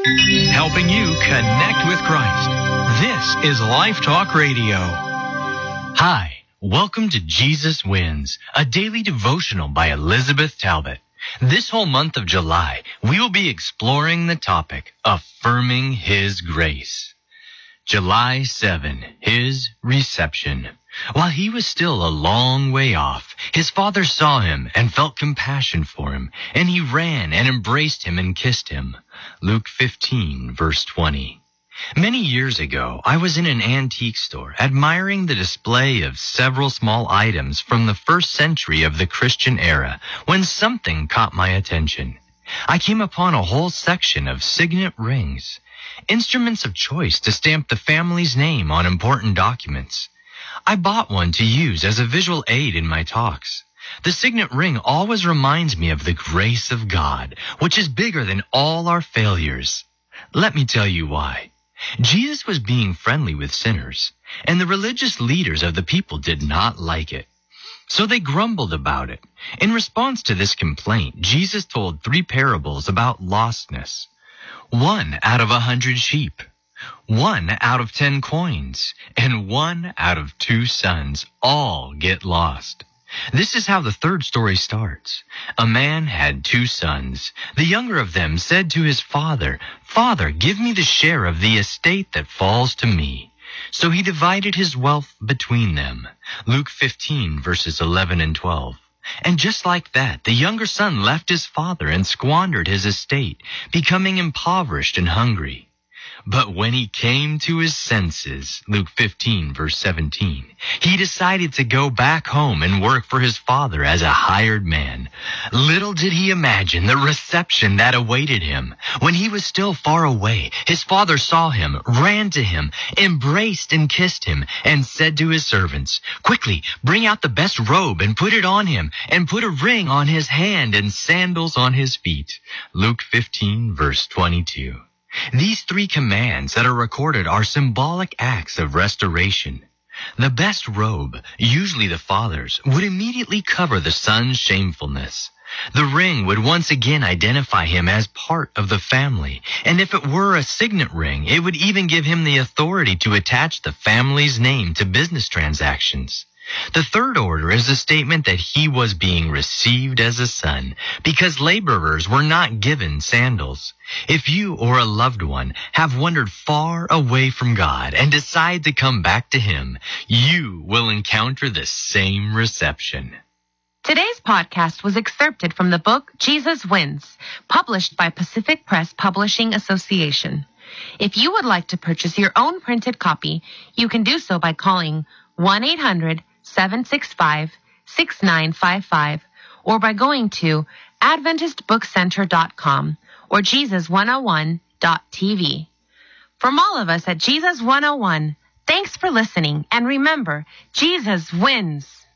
helping you connect with Christ. This is Life Talk Radio. Hi, welcome to Jesus Wins, a daily devotional by Elizabeth Talbot. This whole month of July, we will be exploring the topic, affirming His grace. July 7, His reception. While he was still a long way off, his father saw him and felt compassion for him, and he ran and embraced him and kissed him. Luke 15, verse 20. Many years ago, I was in an antique store admiring the display of several small items from the first century of the Christian era when something caught my attention. I came upon a whole section of signet rings, instruments of choice to stamp the family's name on important documents. I bought one to use as a visual aid in my talks. The signet ring always reminds me of the grace of God, which is bigger than all our failures. Let me tell you why. Jesus was being friendly with sinners, and the religious leaders of the people did not like it. So they grumbled about it. In response to this complaint, Jesus told 3 parables about lostness. 1 out of 100 sheep, 1 out of 10 coins, and 1 out of 2 sons all get lost. This is how the third story starts. A man had 2 sons. The younger of them said to his father, "Father, give me the share of the estate that falls to me." So he divided his wealth between them. Luke 15, verses 11 and 12. And just like that, the younger son left his father and squandered his estate, becoming impoverished and hungry. But when he came to his senses, Luke 15, verse 17, he decided to go back home and work for his father as a hired man. Little did he imagine the reception that awaited him. When he was still far away, his father saw him, ran to him, embraced and kissed him, and said to his servants, "Quickly, bring out the best robe and put it on him, and put a ring on his hand and sandals on his feet." Luke 15, verse 22. These 3 commands that are recorded are symbolic acts of restoration. The best robe, usually the father's, would immediately cover the son's shamefulness. The ring would once again identify him as part of the family, and if it were a signet ring, it would even give him the authority to attach the family's name to business transactions. The third order is a statement that he was being received as a son, because laborers were not given sandals. If you or a loved one have wandered far away from God and decide to come back to Him, you will encounter the same reception. Today's podcast was excerpted from the book Jesus Wins, published by Pacific Press Publishing Association. If you would like to purchase your own printed copy, you can do so by calling 1-800-765-6955 or by going to AdventistBookCenter.com or Jesus101.tv. From all of us at Jesus 101, thanks for listening, and remember, Jesus wins.